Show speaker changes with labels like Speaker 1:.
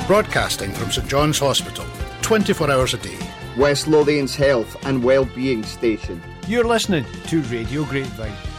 Speaker 1: Broadcasting from St John's Hospital, 24 hours a day.
Speaker 2: West Lothian's health and wellbeing station.
Speaker 3: You're listening to Radio Grapevine.